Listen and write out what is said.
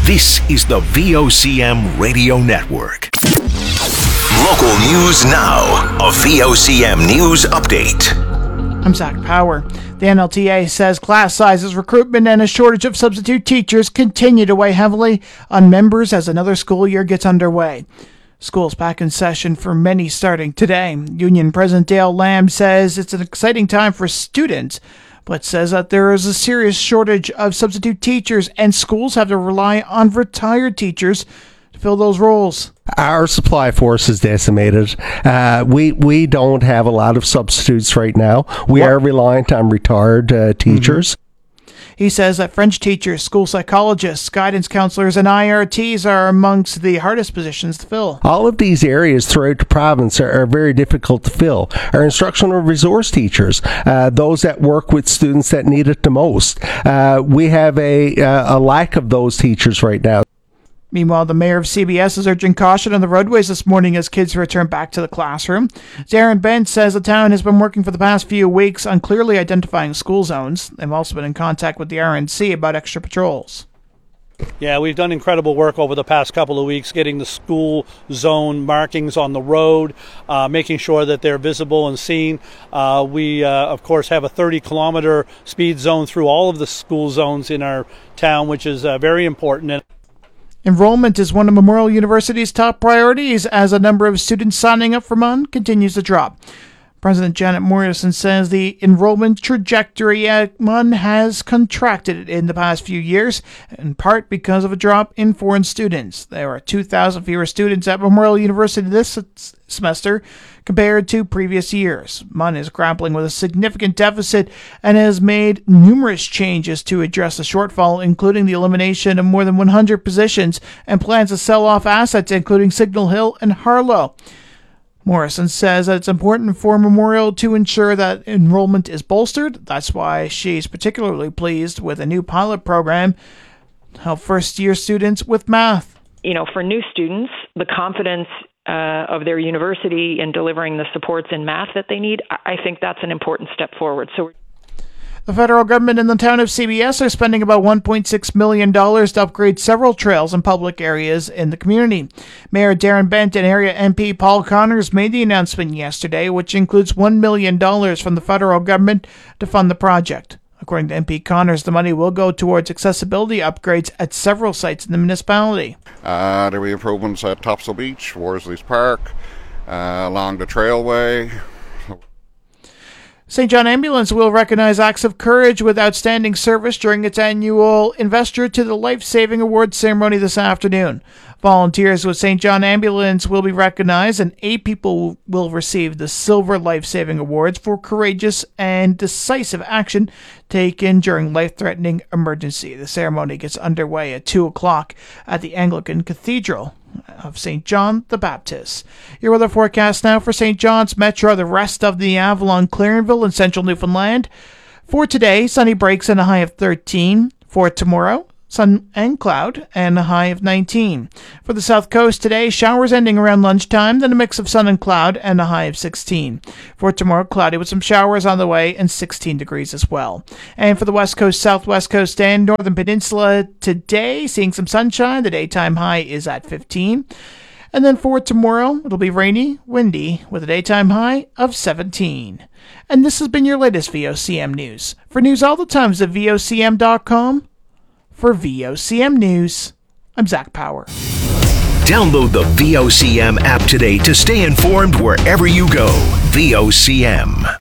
This is the VOCM Radio Network. Local news now. A VOCM News Update. I'm Zach Power. The NLTA says class sizes, recruitment, and a shortage of substitute teachers continue to weigh heavily on members as another school year gets underway. School's back in session for many starting today. Union President Dale Lamb says it's an exciting time for students, but says that there is a serious shortage of substitute teachers and schools have to rely on retired teachers to fill those roles. Our supply force is decimated. We don't have a lot of substitutes right now. We are reliant on retired teachers. He says that French teachers, school psychologists, guidance counselors, and IRTs are amongst the hardest positions to fill. All of these areas throughout the province are very difficult to fill. Our instructional resource teachers, those that work with students that need it the most, we have a lack of those teachers right now. Meanwhile, the mayor of CBS is urging caution on the roadways this morning as kids return back to the classroom. Darren Bent says the town has been working for the past few weeks on clearly identifying school zones. They've also been in contact with the RNC about extra patrols. Yeah, we've done incredible work over the past couple of weeks getting the school zone markings on the road, making sure that they're visible and seen. We, of course, have a 30-kilometer speed zone through all of the school zones in our town, which is very important. Enrollment is one of Memorial University's top priorities as a number of students signing up for MUN continues to drop. President Janet Morrison says the enrollment trajectory at MUN has contracted in the past few years, in part because of a drop in foreign students. There are 2,000 fewer students at Memorial University this semester compared to previous years. MUN is grappling with a significant deficit and has made numerous changes to address the shortfall, including the elimination of more than 100 positions and plans to sell off assets, including Signal Hill and Harlow. Morrison says that it's important for Memorial to ensure that enrollment is bolstered. That's why she's particularly pleased with a new pilot program to help first-year students with math. You know, for new students, the confidence of their university in delivering the supports in math that they need, I think that's an important step forward. So the federal government and the town of CBS are spending about $1.6 million to upgrade several trails and public areas in the community. Mayor Darren Bent and area MP Paul Connors made the announcement yesterday, which includes $1 million from the federal government to fund the project. According to MP Connors, the money will go towards accessibility upgrades at several sites in the municipality. There will be improvements at Topsail Beach, Worsley's Park, along the trailway. St. John Ambulance will recognize acts of courage with outstanding service during its annual Investor to the Life Saving Awards ceremony this afternoon. Volunteers with St. John Ambulance will be recognized, and 8 people will receive the Silver Life Saving Awards for courageous and decisive action taken during life-threatening emergency. The ceremony gets underway at 2 o'clock at the Anglican Cathedral of St. John the Baptist. Your weather forecast now for St. John's Metro, the rest of the Avalon, Clarenville, and central Newfoundland. For today, sunny breaks and a high of 13. For tomorrow, sun and cloud and a high of 19. For the south coast today, showers ending around lunchtime, then a mix of sun and cloud and a high of 16. For tomorrow, cloudy with some showers on the way and 16 degrees as well. And for the west coast, southwest coast, and northern peninsula today, seeing some sunshine. The daytime high is at 15. And then for tomorrow, it'll be rainy, windy, with a daytime high of 17. And this has been your latest VOCM news. For news all the time, visit VOCM.com. For VOCM News, I'm Zach Power. Download the VOCM app today to stay informed wherever you go. VOCM.